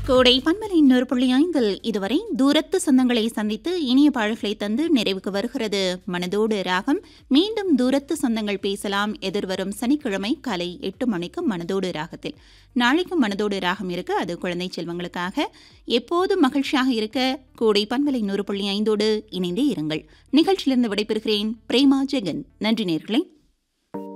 கோடை பன்மலை 100.5 இதுவரை தூரத்து சொந்தங்களை சந்தித்து இனிய பாடல்களை தந்து நிறைவுக்கு வருகிறது மனதோடு ராகம். மீண்டும் தூரத்து சொந்தங்கள் பேசலாம் எதிர்வரும் சனிக்கிழமை காலை 8 மணிக்கு மனதோடு ராகத்தில். நாளைக்கும் மனதோடு ராகம் இருக்கு, அது குழந்தை செல்வங்களுக்காக. எப்போதும் மகிழ்ச்சியாக இருக்க கோடை பன்மலை 100.5 இணைந்தே இருங்கள். நிகழ்ச்சியிலிருந்து விடைபெறுகிறேன் பிரேமா ஜெகன். நன்றி நேயர்களே.